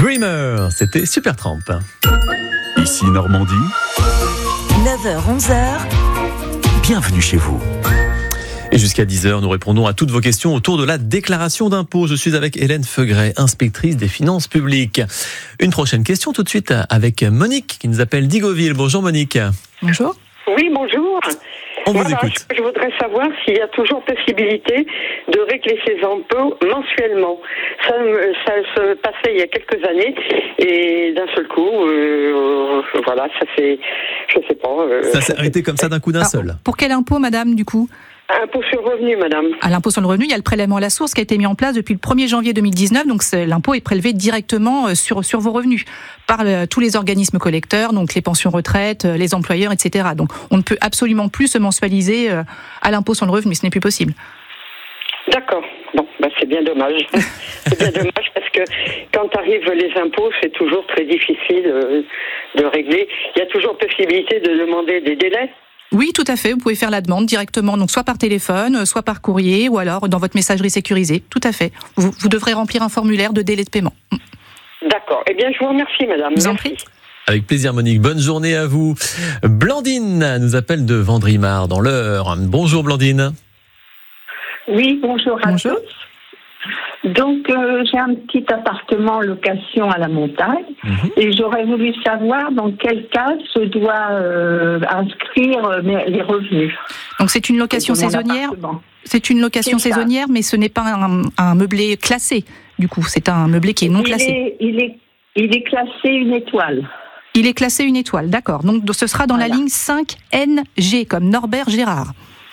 Dreamer, c'était Supertramp. Ici Normandie. 9h-11h. Bienvenue chez vous. Et jusqu'à 10h, nous répondons à toutes vos questions autour de la déclaration d'impôt. Je suis avec Hélène Feugret, inspectrice des finances publiques. Une prochaine question tout de suite avec Monique qui nous appelle d'Igoville. Bonjour Monique. Bonjour. Oui, bonjour. On vous écoute. Je voudrais savoir s'il y a toujours possibilité de régler ses impôts mensuellement. Ça se passait il y a quelques années et d'un seul coup, voilà, ça fait, je sais pas. Ça s'est arrêté comme ça d'un coup d'un seul. Pour quel impôt, madame, du coup ? Impôt sur le revenu, madame. À l'impôt sur le revenu, il y a le prélèvement à la source qui a été mis en place depuis le 1er janvier 2019. Donc l'impôt est prélevé directement sur vos revenus par tous les organismes collecteurs, donc les pensions retraite, les employeurs, etc. Donc on ne peut absolument plus se mensualiser à l'impôt sur le revenu, ce n'est plus possible. D'accord. Bon, c'est bien dommage. C'est bien dommage parce que quand arrivent les impôts, c'est toujours très difficile de régler. Il y a toujours possibilité de demander des délais. Oui, tout à fait. Vous pouvez faire la demande directement, donc soit par téléphone, soit par courrier, ou alors dans votre messagerie sécurisée. Tout à fait. Vous devrez remplir un formulaire de délai de paiement. D'accord. Eh bien, je vous remercie, madame. Je vous en prie. Avec plaisir Monique, bonne journée à vous. Blandine nous appelle de Vendrimar dans l'Eure. Bonjour Blandine. Oui, bonjour à tous. Donc, j'ai un petit appartement en location à la montagne et j'aurais voulu savoir dans quel cas je dois inscrire les revenus. Donc, c'est une location saisonnière. C'est une location saisonnière, mais ce n'est pas un meublé classé. Du coup, c'est un meublé qui est non classé. Il est classé une étoile. Il est classé une étoile, d'accord. Donc, ce sera dans la ligne 5NG, comme Norbert Gérard.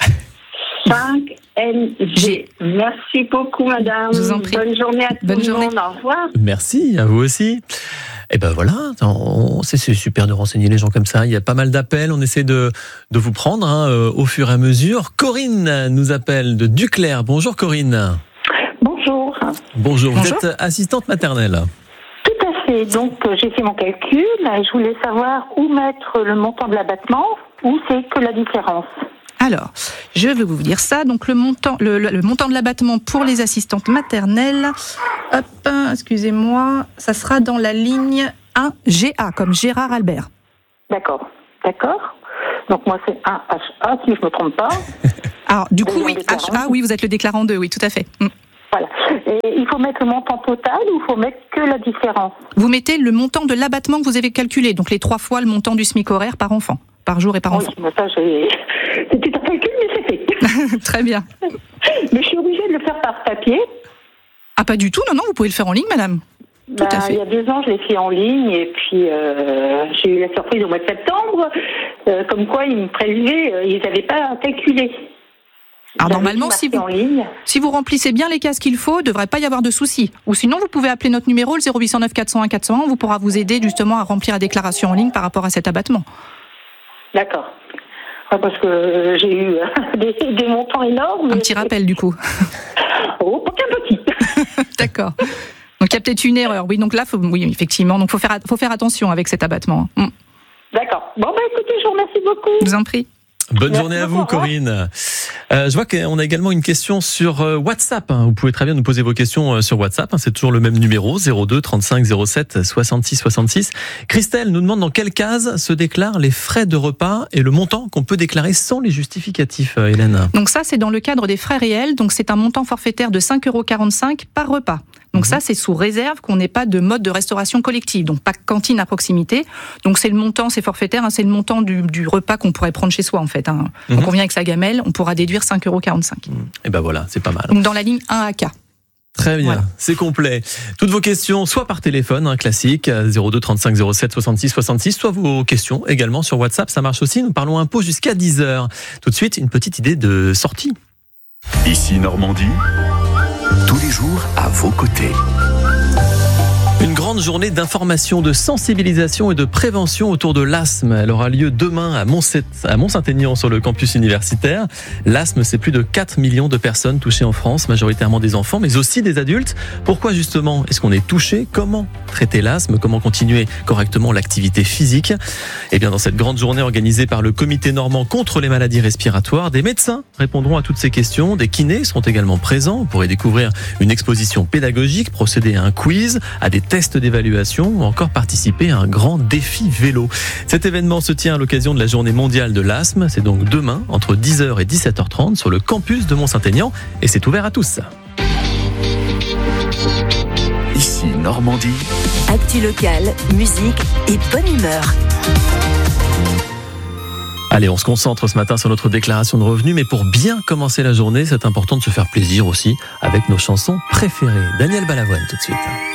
5NG. Merci beaucoup, madame. Je vous en prie. Bonne journée à tout le monde. Au revoir. Merci, à vous aussi. Et ben voilà, c'est super de renseigner les gens comme ça. Il y a pas mal d'appels, on essaie de vous prendre au fur et à mesure. Corinne nous appelle de Duclair. Bonjour Corinne. Bonjour. Bonjour, vous êtes assistante maternelle. Tout à fait, donc j'ai fait mon calcul. Je voulais savoir où mettre le montant de l'abattement, où c'est que la différence. Alors, je vais vous dire ça. Donc, le montant de l'abattement pour les assistantes maternelles, excusez-moi, ça sera dans la ligne 1GA, comme Gérard Albert. D'accord. Donc, moi, c'est 1HA, si je ne me trompe pas. Alors, du coup, oui, HA, oui, vous êtes le déclarant 2, oui, tout à fait. Voilà. Et il faut mettre le montant total ou il faut mettre que la différence ? Vous mettez le montant de l'abattement que vous avez calculé, donc les 3 fois le montant du SMIC horaire par enfant, par jour et par enfant. Oui, ça, c'était un calcul, mais c'est fait. Très bien. Mais je suis obligée de le faire par papier. Ah, pas du tout, non, vous pouvez le faire en ligne, madame. Tout à fait. Il y a 2 ans, je l'ai fait en ligne et puis j'ai eu la surprise au mois de septembre, comme quoi ils me prélevaient, ils n'avaient pas calculé. Alors normalement, si vous remplissez bien les cases qu'il faut, il ne devrait pas y avoir de soucis. Ou sinon, vous pouvez appeler notre numéro, le 0809 401 401, on pourra vous aider justement à remplir la déclaration en ligne par rapport à cet abattement. D'accord. Parce que j'ai eu des montants énormes. Un petit rappel du coup. Oh, pas qu'un petit. D'accord. Donc il y a peut-être une erreur. Oui, donc là, oui, effectivement, donc faut faire attention avec cet abattement. D'accord. Bon, écoutez, je vous remercie beaucoup. Je vous en prie. Bonne journée à vous, Corinne. Je vois qu'on a également une question sur WhatsApp. Vous pouvez très bien nous poser vos questions sur WhatsApp. C'est toujours le même numéro, 02 35 07 66 66. Christelle nous demande dans quelle case se déclarent les frais de repas et le montant qu'on peut déclarer sans les justificatifs, Hélène. Donc ça, c'est dans le cadre des frais réels. Donc c'est un montant forfaitaire de 5,45 € par repas. Donc ça, c'est sous réserve qu'on n'ait pas de mode de restauration collective, donc pas cantine à proximité. Donc c'est le montant, c'est forfaitaire, c'est le montant du repas qu'on pourrait prendre chez soi en fait. Donc on vient avec sa gamelle, on pourra déduire 5,45 €. Et ben voilà, c'est pas mal. Donc dans la ligne 1AK. Très bien, voilà. C'est complet. Toutes vos questions, soit par téléphone, classique, 02 35 07 66 66, soit vos questions également sur WhatsApp, ça marche aussi. Nous parlons impôts jusqu'à 10h. Tout de suite, une petite idée de sortie. Ici Normandie, tous les jours à vos côtés. Une grande journée d'information, de sensibilisation et de prévention autour de l'asthme. Elle aura lieu demain à Mont-Saint-Aignan sur le campus universitaire. L'asthme, c'est plus de 4 millions de personnes touchées en France, majoritairement des enfants, mais aussi des adultes. Pourquoi justement est-ce qu'on est touché ? Comment traiter l'asthme ? Comment continuer correctement l'activité physique ? Eh bien, dans cette grande journée organisée par le Comité normand contre les maladies respiratoires, des médecins répondront à toutes ces questions. Des kinés seront également présents. Vous pourrez découvrir une exposition pédagogique, procéder à un quiz, à des tests d'évaluation ou encore participer à un grand défi vélo. Cet événement se tient à l'occasion de la journée mondiale de l'asthme. C'est donc demain entre 10h et 17h30 sur le campus de Mont-Saint-Aignan et c'est ouvert à tous. Ici Normandie. Actu locale, musique et bonne humeur. Allez, on se concentre ce matin sur notre déclaration de revenus, mais pour bien commencer la journée, c'est important de se faire plaisir aussi avec nos chansons préférées. Daniel Balavoine tout de suite.